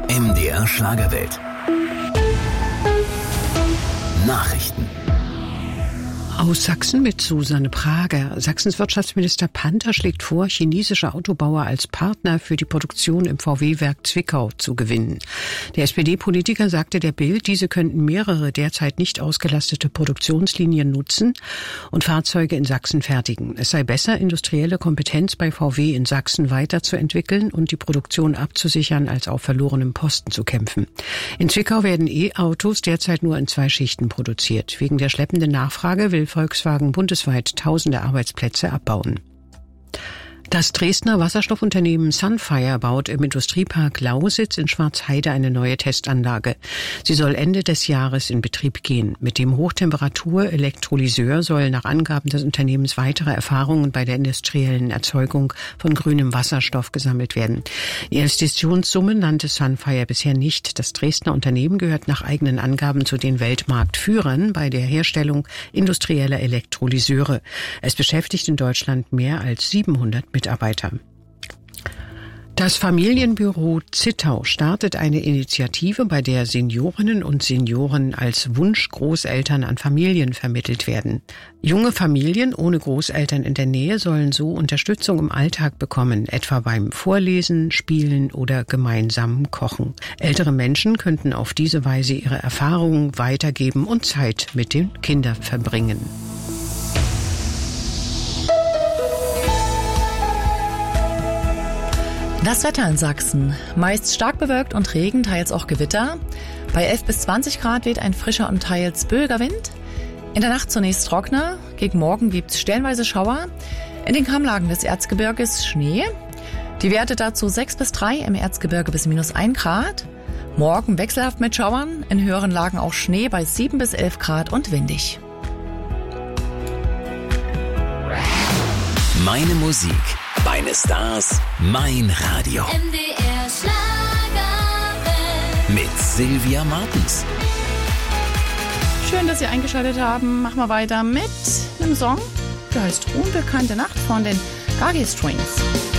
MDR Schlagerwelt. Nachrichten. Aus Sachsen mit Susanne Prager. Sachsens Wirtschaftsminister Panther schlägt vor, chinesische Autobauer als Partner für die Produktion im VW-Werk Zwickau zu gewinnen. Der SPD-Politiker sagte der Bild, diese könnten mehrere derzeit nicht ausgelastete Produktionslinien nutzen und Fahrzeuge in Sachsen fertigen. Es sei besser, industrielle Kompetenz bei VW in Sachsen weiterzuentwickeln und die Produktion abzusichern, als auf verlorenem Posten zu kämpfen. In Zwickau werden E-Autos derzeit nur in 2 Schichten produziert. Wegen der schleppenden Nachfrage will Volkswagen bundesweit tausende Arbeitsplätze abbauen. Das Dresdner Wasserstoffunternehmen Sunfire baut im Industriepark Lausitz in Schwarzheide eine neue Testanlage. Sie soll Ende des Jahres in Betrieb gehen. Mit dem Hochtemperatur-Elektrolyseur sollen nach Angaben des Unternehmens weitere Erfahrungen bei der industriellen Erzeugung von grünem Wasserstoff gesammelt werden. Die Investitionssumme nannte Sunfire bisher nicht. Das Dresdner Unternehmen gehört nach eigenen Angaben zu den Weltmarktführern bei der Herstellung industrieller Elektrolyseure. Es beschäftigt in Deutschland mehr als 700 Mitarbeiter. Das Familienbüro Zittau startet eine Initiative, bei der Seniorinnen und Senioren als Wunschgroßeltern an Familien vermittelt werden. Junge Familien ohne Großeltern in der Nähe sollen so Unterstützung im Alltag bekommen, etwa beim Vorlesen, Spielen oder gemeinsamen Kochen. Ältere Menschen könnten auf diese Weise ihre Erfahrungen weitergeben und Zeit mit den Kindern verbringen. Das Wetter in Sachsen. Meist stark bewölkt und Regen, teils auch Gewitter. Bei 11 bis 20 Grad weht ein frischer und teils böiger Wind. In der Nacht zunächst trockener. Gegen Morgen gibt's stellenweise Schauer. In den Kammlagen des Erzgebirges Schnee. Die Werte dazu 6 bis 3, im Erzgebirge bis -1 Grad. Morgen wechselhaft mit Schauern. In höheren Lagen auch Schnee bei 7 bis 11 Grad und windig. Meine Musik, meine Stars, mein Radio. MDR Schlagerwelt. Mit Sylvia Martens. Schön, dass Sie eingeschaltet haben. Machen wir weiter mit einem Song, der heißt Unbekannte Nacht von den Gagi Strings.